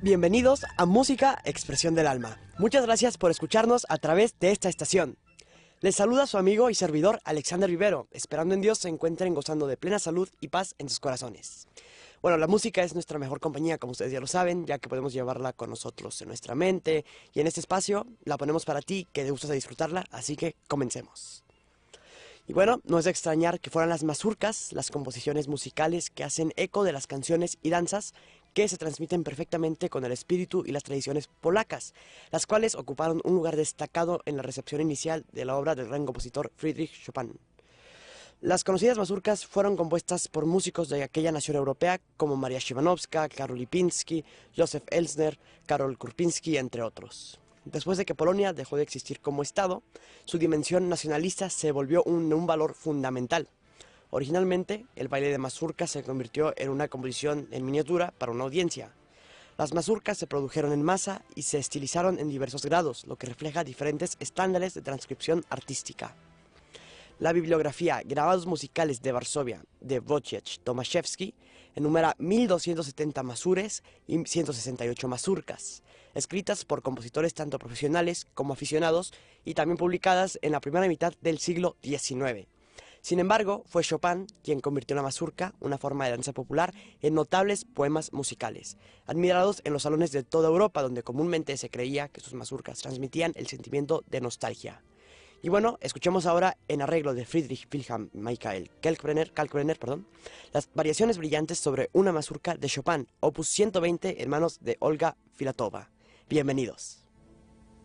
Bienvenidos a Música Expresión del Alma. Muchas gracias por escucharnos a través de esta estación. Les saluda su amigo y servidor Alexander Vivero, esperando en Dios se encuentren gozando de plena salud y paz en sus corazones. Bueno, la música es nuestra mejor compañía, como ustedes ya lo saben, ya que podemos llevarla con nosotros en nuestra mente, y en este espacio la ponemos para ti, que te gusta disfrutarla, así que comencemos. Y bueno, no es de extrañar que fueran las mazurcas, las composiciones musicales que hacen eco de las canciones y danzas que se transmiten perfectamente con el espíritu y las tradiciones polacas, las cuales ocuparon un lugar destacado en la recepción inicial de la obra del gran compositor Friedrich Chopin. Las conocidas mazurcas fueron compuestas por músicos de aquella nación europea como Maria Shimonovska, Karol Lipinski, Józef Elsner, Karol Kurpinski, entre otros. Después de que Polonia dejó de existir como Estado, su dimensión nacionalista se volvió un valor fundamental. Originalmente, el baile de mazurca se convirtió en una composición en miniatura para una audiencia. Las mazurcas se produjeron en masa y se estilizaron en diversos grados, lo que refleja diferentes estándares de transcripción artística. La bibliografía Grabados musicales de Varsovia de Wojciech Tomaszewski enumera 1270 mazures y 168 mazurcas, escritas por compositores tanto profesionales como aficionados y también publicadas en la primera mitad del siglo XIX. Sin embargo, fue Chopin quien convirtió la mazurca, una forma de danza popular, en notables poemas musicales, admirados en los salones de toda Europa, donde comúnmente se creía que sus mazurcas transmitían el sentimiento de nostalgia. Y bueno, escuchemos ahora en arreglo de Friedrich Wilhelm Michael Kalkbrenner, las variaciones brillantes sobre una mazurca de Chopin, opus 120 en manos de Olga Filatova. Bienvenidos.